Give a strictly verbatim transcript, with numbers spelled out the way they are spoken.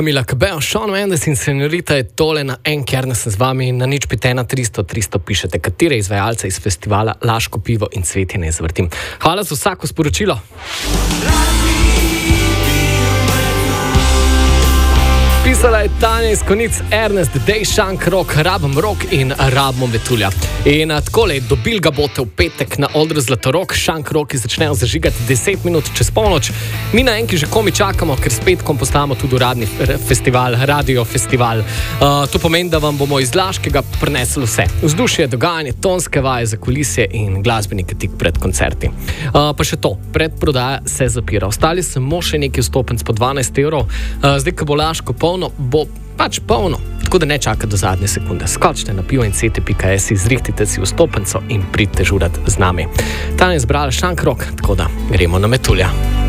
Kamila Cabello, Shawn Mendes in Senorita je tole na en, ker ne sem z vami na nič pet ena tristo tristo pišete, katere izvajalce iz festivala Laško pivo in cvetje ne zvrtim. Hvala za vsako sporočilo. Pisala je Tanja iz Konic, Ernest, Dej, Šank, Rok, Rabom, Rok in Rabmo Vetulja. In takole, dobil ga bote v petek na odru Zlatorog, Šank, Roki začnejo zažigati deset minut čez polnoč. Mi na enki že komi čakamo, ker s petkom postajamo tudi uradni festival, radio festival. Uh, to pomeni, da vam bomo iz Laškega prinesli vse. Vzdušje, dogajanje, tonske vaje za kulisje in glasbenike tik pred koncerti. Uh, pa še to, predprodaja se zapira. Ostali samo še neki vstopenc po dvanajst evrov. Uh, zdaj, ko bo Laško polno, bo pač polno, tako da ne čaka do zadnje sekunde. Skočite na pivo in cvetje pika si, zrihtite si vstopenco in pridite žurat z nami. Tanja je zbrala Šank Rok, tako da gremo na Metulja.